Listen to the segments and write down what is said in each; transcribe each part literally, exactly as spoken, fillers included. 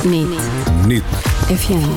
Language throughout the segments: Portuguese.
N I T. N I T. F M.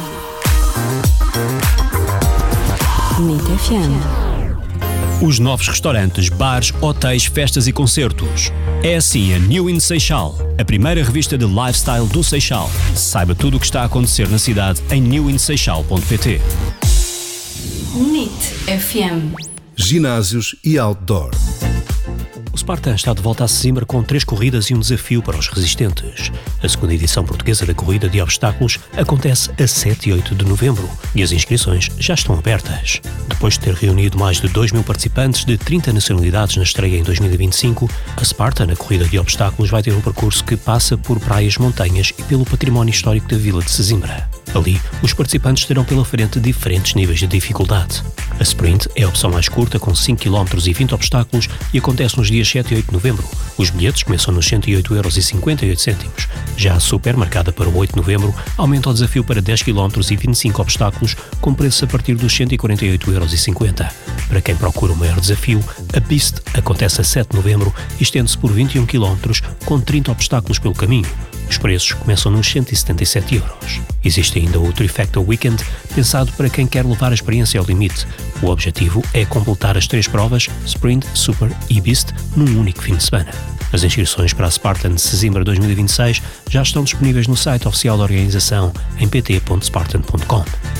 N I T F M. Os novos restaurantes, bares, hotéis, festas e concertos. É assim a New in Seixal, a primeira revista de lifestyle do Seixal. Saiba tudo o que está a acontecer na cidade em new in seixal ponto pt. N I T F M. Ginásios e outdoor. O Spartan está de volta a Sesimbra com três corridas e um desafio para os resistentes. A segunda edição portuguesa da corrida de obstáculos acontece a sete e oito de novembro e as inscrições já estão abertas. Depois de ter reunido mais de dois mil participantes de trinta nacionalidades na estreia em dois mil e vinte e cinco, a Spartan, a corrida de obstáculos, vai ter um percurso que passa por praias, montanhas e pelo património histórico da vila de Sesimbra. Ali, os participantes terão pela frente diferentes níveis de dificuldade. A Sprint é a opção mais curta, com cinco quilómetros e vinte obstáculos, e acontece nos dias sete e oito de novembro. Os bilhetes começam nos cento e oito euros e cinquenta e oito cêntimos. Já a Super, marcada para o oito de novembro, aumenta o desafio para dez quilómetros e vinte e cinco obstáculos, com preços a partir dos cento e quarenta e oito euros e cinquenta. Para quem procura o maior desafio, a Beast acontece a sete de novembro e estende-se por vinte e um quilómetros, com trinta obstáculos pelo caminho. Os preços começam nos cento e setenta e sete euros. Existe ainda o Trifecta Weekend, pensado para quem quer levar a experiência ao limite. O objetivo é completar as três provas, Sprint, Super e Beast, num único fim de semana. As inscrições para a Spartan de Sesimbra dois mil e vinte e seis já estão disponíveis no site oficial da organização em pt ponto spartan ponto com.